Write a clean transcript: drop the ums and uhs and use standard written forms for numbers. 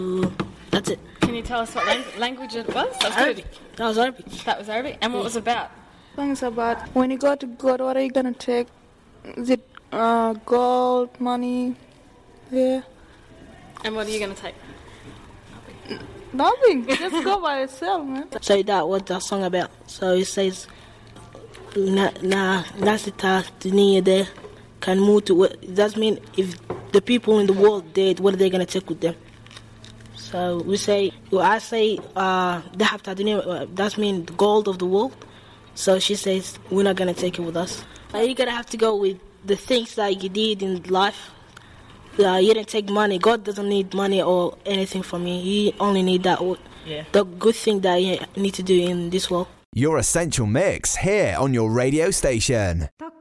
That's it. Can you tell us what language it was? That was Arabic. That was Arabic. That was Arabic. And what was it about? Things about when you go to God, what are you going to take? Is it gold, money? Yeah. And what are you going to take? Nothing. Just go by yourself, man. So that what that song about. So it says, nasita dunia de can move to what. That means if the people in the world dead, what are they gonna take with them? So we say, I say, dahab ta dunia. That means the gold of the world. So she says, we're not gonna take it with us. You're gonna have to go with the things that you did in life. You didn't take money. God doesn't need money or anything from you. He only need the good thing that you need to do in this world. Your Essential Mix here on your radio station.